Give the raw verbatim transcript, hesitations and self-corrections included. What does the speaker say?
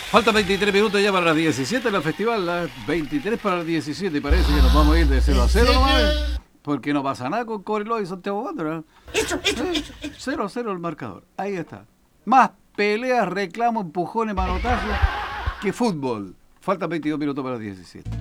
Faltan veintitrés minutos ya para las diecisiete en la festival, las veintitrés para las diecisiete, y parece que nos vamos a ir de cero a cero nomás, porque no pasa nada con Cobreloa y Santiago Wanderers. Eso, eso, eso, eso. cero a cero el marcador, ahí está. Más peleas, reclamos, empujones, manotazos que fútbol. Faltan veintidós minutos para las diecisiete.